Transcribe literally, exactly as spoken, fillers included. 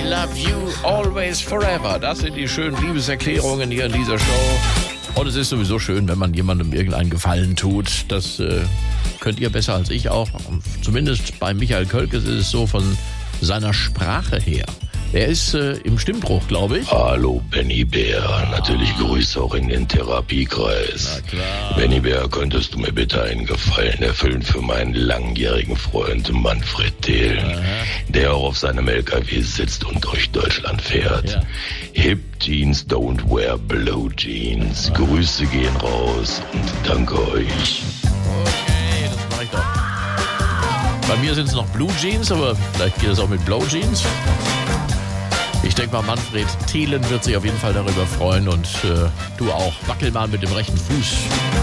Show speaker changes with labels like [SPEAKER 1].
[SPEAKER 1] love you always forever. Das sind die schönen Liebeserklärungen hier in dieser Show. Und es ist sowieso schön, wenn man jemandem irgendeinen Gefallen tut. Das äh, könnt ihr besser als ich auch. Zumindest bei Michael Kölkes ist es so von seiner Sprache her. Er ist äh, im Stimmbruch, glaube ich.
[SPEAKER 2] Hallo Benny Bär, natürlich Grüße auch in den Therapiekreis.
[SPEAKER 1] Na klar.
[SPEAKER 2] Benny Bär, könntest du mir bitte einen Gefallen erfüllen für meinen langjährigen Freund Manfred Thelen, der auch auf seinem L K W sitzt und durch Deutschland fährt.
[SPEAKER 1] Ja.
[SPEAKER 2] Hip Jeans don't wear blue jeans. Aha. Grüße gehen raus und danke euch.
[SPEAKER 1] Okay, das mache ich doch. Bei mir sind es noch Blue Jeans, aber vielleicht geht es auch mit Blow Jeans. Ich denke mal, Manfred Thelen wird sich auf jeden Fall darüber freuen und äh, du auch. Wackel mal mit dem rechten Fuß.